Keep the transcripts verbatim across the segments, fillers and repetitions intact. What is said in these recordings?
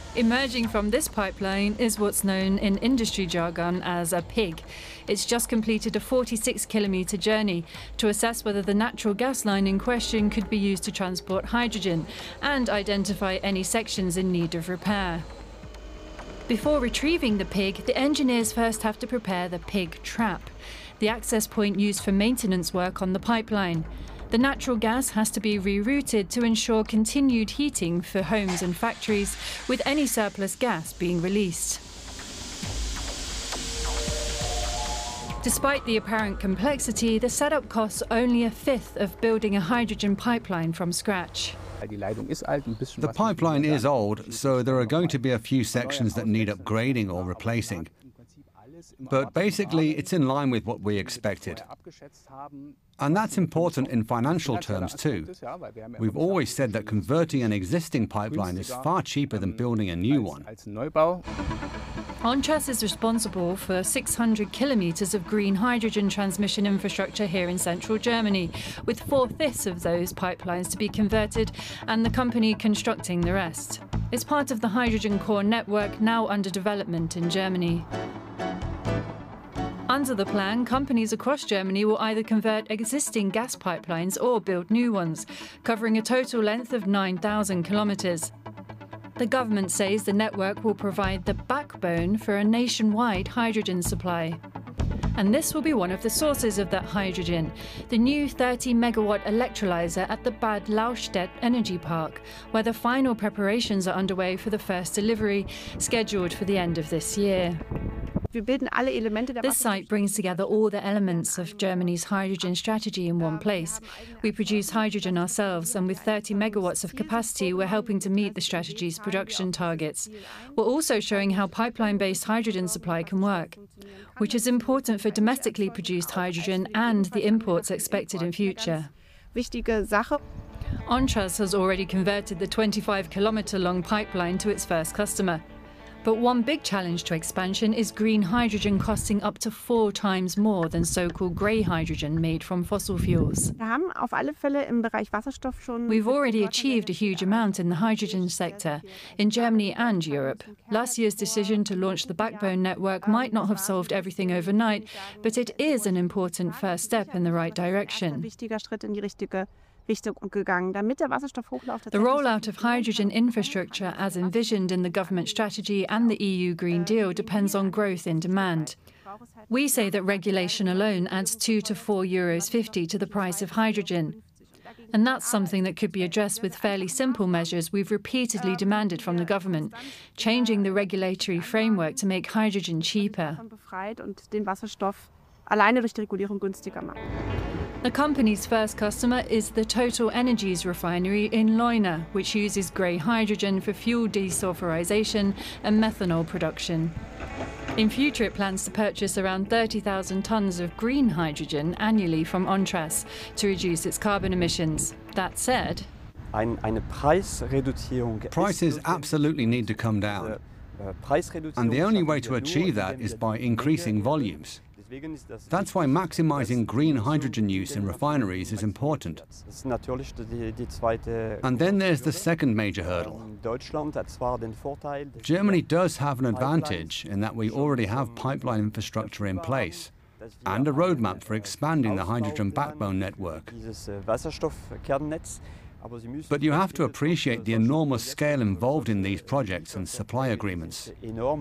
Emerging from this pipeline is what's known in industry jargon as a pig. It's just completed a forty-six kilometre journey to assess whether the natural gas line in question could be used to transport hydrogen and identify any sections in need of repair. Before retrieving the pig, the engineers first have to prepare the pig trap, the access point used for maintenance work on the pipeline. The natural gas has to be rerouted to ensure continued heating for homes and factories, with any surplus gas being released. Despite the apparent complexity, the setup costs only a fifth of building a hydrogen pipeline from scratch. The pipeline is old, so there are going to be a few sections that need upgrading or replacing. But basically, it's in line with what we expected. And that's important in financial terms too. We've always said that converting an existing pipeline is far cheaper than building a new one. ONTRAS is responsible for six hundred kilometres of green hydrogen transmission infrastructure here in central Germany, with four-fifths of those pipelines to be converted and the company constructing the rest. It's part of the Hydrogen Core network now under development in Germany. Under the plan, companies across Germany will either convert existing gas pipelines or build new ones, covering a total length of nine thousand kilometres. The government says the network will provide the backbone for a nationwide hydrogen supply. And this will be one of the sources of that hydrogen, the new thirty megawatt electrolyser at the Bad Lauchstädt Energy Park, where the final preparations are underway for the first delivery, scheduled for the end of this year. This site brings together all the elements of Germany's hydrogen strategy in one place. We produce hydrogen ourselves, and with thirty megawatts of capacity, we're helping to meet the strategy's production targets. We're also showing how pipeline-based hydrogen supply can work, which is important for domestically produced hydrogen and the imports expected in future. ONTRAS has already converted the twenty-five kilometre long pipeline to its first customer. But one big challenge to expansion is green hydrogen costing up to four times more than so-called grey hydrogen made from fossil fuels. We've already achieved a huge amount in the hydrogen sector, in Germany and Europe. Last year's decision to launch the backbone network might not have solved everything overnight, but it is an important first step in the right direction. The rollout of hydrogen infrastructure as envisioned in the government strategy and the E U Green Deal depends on growth in demand. We say that regulation alone adds two to four euros fifty to the price of hydrogen. And that's something that could be addressed with fairly simple measures we've repeatedly demanded from the government, changing the regulatory framework to make hydrogen cheaper. The company's first customer is the Total Energies refinery in Leuna, which uses grey hydrogen for fuel desulfurization and methanol production. In future, it plans to purchase around thirty thousand tonnes of green hydrogen annually from ONTRAS to reduce its carbon emissions. That said, prices absolutely need to come down. And the only way to achieve that is by increasing volumes. That's why maximising green hydrogen use in refineries is important. And then there's the second major hurdle. Germany does have an advantage in that we already have pipeline infrastructure in place and a roadmap for expanding the hydrogen backbone network. But you have to appreciate the enormous scale involved in these projects and supply agreements.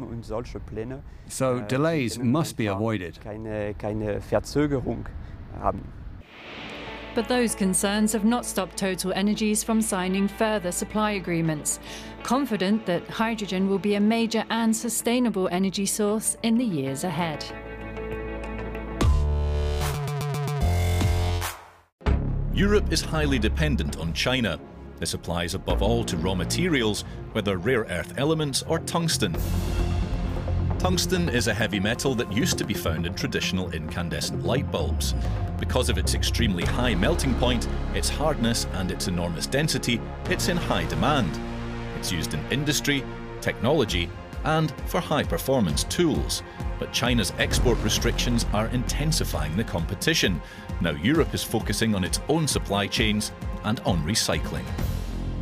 So delays must be avoided. But those concerns have not stopped Total Energies from signing further supply agreements, confident that hydrogen will be a major and sustainable energy source in the years ahead. Europe is highly dependent on China. This applies above all to raw materials, whether rare earth elements or tungsten. Tungsten is a heavy metal that used to be found in traditional incandescent light bulbs. Because of its extremely high melting point, its hardness and its enormous density, it's in high demand. It's used in industry, technology, and for high-performance tools. But China's export restrictions are intensifying the competition. Now Europe is focusing on its own supply chains and on recycling.